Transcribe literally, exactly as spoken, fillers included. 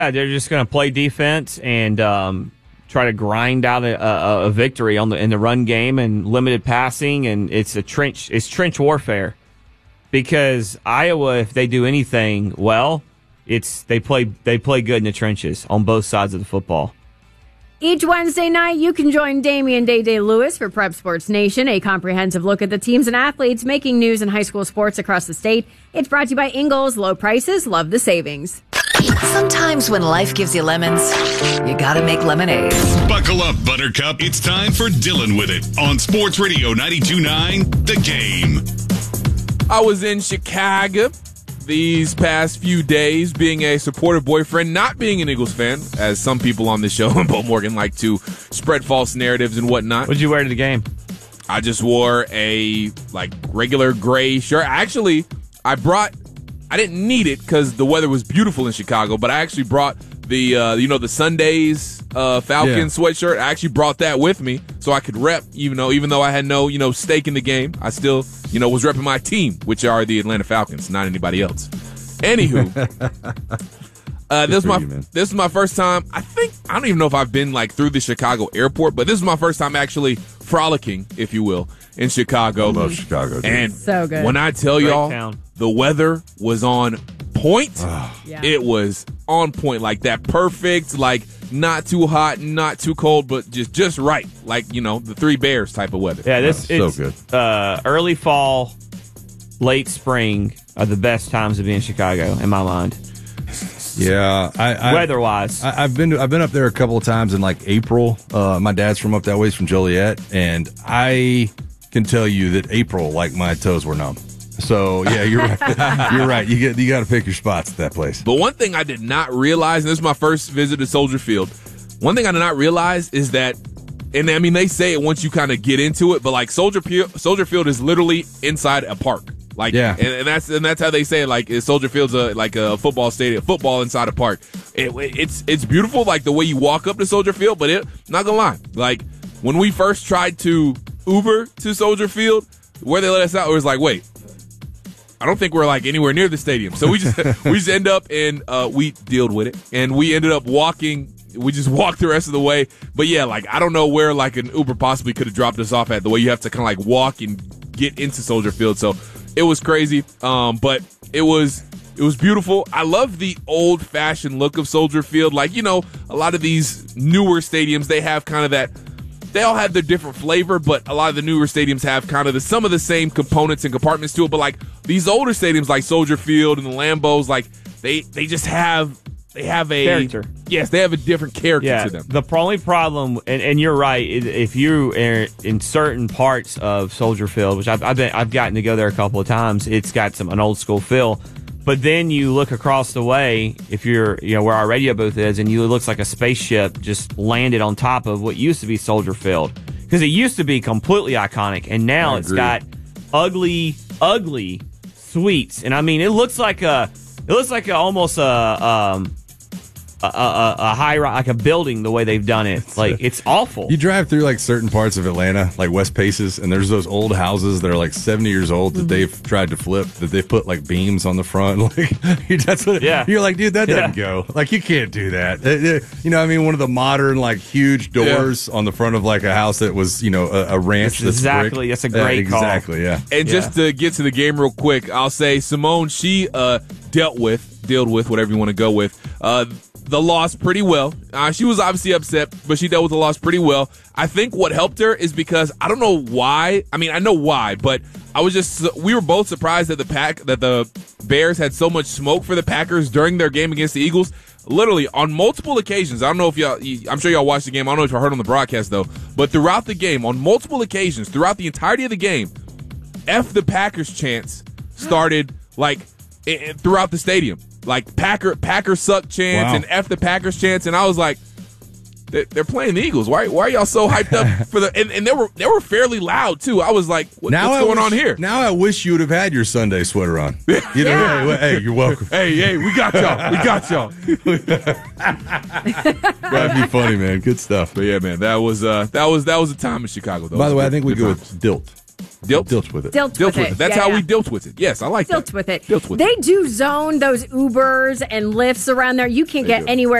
Yeah, they're just going to play defense and um, try to grind out a, a, a victory on the in the run game and limited passing, and it's a trench. It's trench warfare because Iowa, if they do anything well, it's they play they play good in the trenches on both sides of the football. Each Wednesday night, you can join Damian Day-Day Lewis for Prep Sports Nation, a comprehensive look at the teams and athletes making news in high school sports across the state. It's brought to you by Ingles. Low prices, love the savings. Sometimes when life gives you lemons, you gotta make lemonade. Buckle up, Buttercup. It's time for Dylan With It on Sports Radio ninety-two point nine, The Game. I was in Chicago these past few days, being a supportive boyfriend, not being an Eagles fan, as some people on this show in Bo Morgan like to spread false narratives and whatnot. What'd you wear to the game? I just wore a like regular gray shirt. Actually, I brought, I didn't need it because the weather was beautiful in Chicago, but I actually brought the, uh, you know, the Sundays uh, Falcon yeah. sweatshirt. I actually brought that with me so I could rep, even though, even though I had no, you know, stake in the game. I still, you know, was repping my team, which are the Atlanta Falcons, not anybody else. Anywho, uh, this is my you, this is my first time. I think I don't even know if I've been like through the Chicago airport, but this is my first time actually frolicking, if you will, in Chicago. I love Chicago, dude. And so good. When I tell Great y'all, town. the weather was on point. Yeah. It was on point, like that perfect, like not too hot, not too cold, but just just right, like you know the Three Bears type of weather. Yeah, this oh, it's so good. Uh, early fall, late spring are the best times to be in Chicago, in my mind. Yeah, I, I weather-wise, I, I've been to, I've been up there a couple of times in like April. Uh, my dad's from up that way, he's from Joliet, and I can tell you that April, like my toes were numb. So yeah, you're right. You're right. You get you got to pick your spots at that place. But one thing I did not realize, and this is my first visit to Soldier Field. One thing I did not realize is that, and I mean they say it once you kind of get into it, but like Soldier Soldier Field is literally inside a park. Like yeah, and, and that's and that's how they say it. Like Soldier Field's a like a football stadium, football inside a park. It, it's it's beautiful, like the way you walk up to Soldier Field. But it, not gonna lie, like when we first tried to Uber to Soldier Field, where they let us out, it was like, wait, I don't think we're like anywhere near the stadium. So we just we just end up and uh, we dealt with it, and we ended up walking. We just walked the rest of the way. But yeah, like I don't know where like an Uber possibly could have dropped us off at. The way you have to kind of like walk and get into Soldier Field. So it was crazy, um, but it was it was beautiful. I love the old fashioned look of Soldier Field. Like you know, a lot of these newer stadiums, they have kind of that. They all have their different flavor, but a lot of the newer stadiums have kind of the, some of the same components and compartments to it. But like these older stadiums, like Soldier Field and the Lambos, like they they just have they have a character. Yes, they have a different character yeah, to them. The only problem, and, and you're right, if you are in certain parts of Soldier Field, which I've I've, been, I've gotten to go there a couple of times, it's got some an old school feel. But then you look across the way, if you're, you know, where our radio booth is, and you it looks like a spaceship just landed on top of what used to be Soldier Field. Because it used to be completely iconic, and now I it's agree. got ugly, ugly suites. And I mean, it looks like a, it looks like a, almost a, um, a, a, a high rise, like a building. The way they've done it, like it's awful. You drive through like certain parts of Atlanta, like West Paces, and there's those old houses that are like seventy years old that Mm-hmm. they've tried to flip, that they've put like beams on the front. Like that's what Yeah. you're like, dude, that doesn't Yeah. go. Like you can't do that. Uh, uh, You know, I mean, one of the modern like huge doors on the front of like a house that was, you know, a, a ranch. That's that's exactly- brick. that's a great uh, call. Exactly, yeah. And Yeah. just to get to the game real quick, I'll say Simone, she uh, dealt with, dealt with, whatever you want to go with, uh, the loss pretty well. Uh, she was obviously upset, but she dealt with the loss pretty well. I think what helped her is because I don't know why. I mean, I know why, but I was just we were both surprised that the pack that the Bears had so much smoke for the Packers during their game against the Eagles. Literally on multiple occasions. I don't know if y'all. I'm sure y'all watched the game. I don't know if you heard on the broadcast though. But throughout the game, on multiple occasions, throughout the entirety of the game, F the Packers chants started like i- i- throughout the stadium. Like Packer Packer suck chants Wow. and F the Packers chants, and I was like, they're, they're playing the Eagles. Why why are y'all so hyped up for the? And, and they were they were fairly loud too. I was like, what, Now what's I going wish- on here? Now I wish you would have had your Sunday sweater on. You know, Yeah. hey, hey, you're welcome. Hey hey, we got y'all. We got y'all. That'd be funny, man. Good stuff. But yeah, man, that was uh that was that was a time in Chicago though. By the way, I think we Good go times. with Dilt. Dealt? Dealt with it. Dealt, Dealt with, with it. it. That's Yeah, how yeah. we dealt with it. Yes, I like Dealt that. with it. Dealt with they it. do zone those Ubers and Lyfts around there. You can't They get do. anywhere